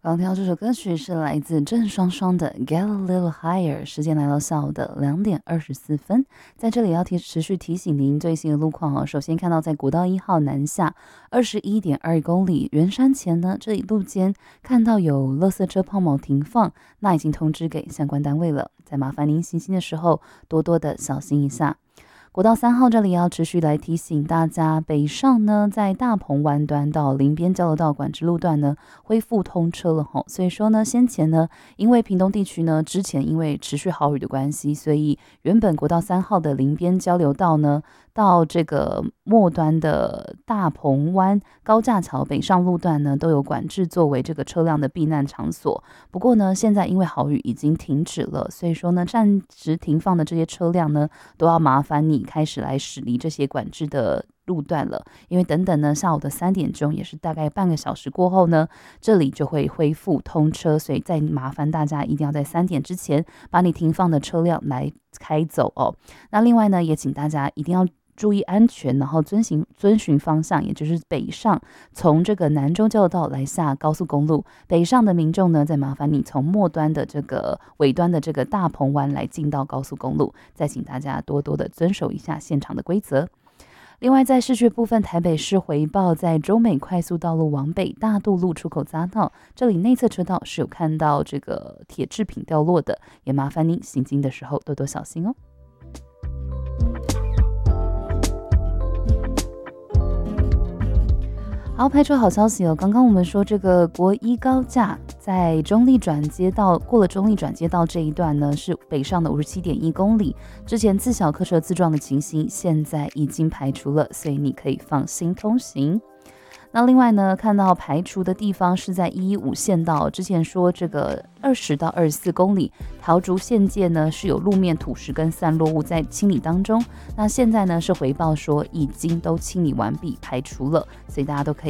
刚听到这首歌曲是来自郑双双的《Get a Little Higher》，时间来到下午的2点24分，在这里要持续提醒您最新的路况哦。首先看到在国道1号南下21.2公里，圆山前呢这里路肩看到有垃圾车抛锚停放，那已经通知给相关单位了，再麻烦您行经的时候多多的小心一下。国道3号这里要持续来提醒大家，北上呢，在大鹏湾端到林边交流道管制路段呢，恢复通车了吼。所以说呢，先前呢，因为屏东地区呢，之前因为持续豪雨的关系，所以原本国道3号的林边交流道呢，到这个末端的大鹏湾高架桥北上路段呢，都有管制作为这个车辆的避难场所。不过呢，现在因为豪雨已经停止了，所以说呢，暂时停放的这些车辆呢，都要麻烦你开始来驶离这些管制的路段了，因为等等呢，下午的3点钟，也是大概半个小时过后呢，这里就会恢复通车，所以再麻烦大家一定要在3点之前把你停放的车辆来开走哦。那另外呢，也请大家一定要注意安全，然后遵循方向，也就是北上，从这个南州交流道来下高速公路。北上的民众呢，再麻烦你从末端的这个尾端的这个大鹏湾来进到高速公路，再请大家多多的遵守一下现场的规则。另外，在市区部分，台北市回报在中美快速道路往北大渡路出口匝道，这里内侧车道是有看到这个铁制品掉落的，也麻烦您行经的时候多多小心哦。好，派出好消息哦！刚刚我们说这个国一高架在中立转接道过了中立转接道这一段呢，是北上的57.1公里。之前自小客车自撞的情形，现在已经排除了，所以你可以放心通行。那另外呢，看到排除的地方是在115线道，之前说这个20到24公里桃竹县界呢是有路面土石跟散落物在清理当中，那现在呢是回报说已经都清理完毕，排除了，所以大家都可以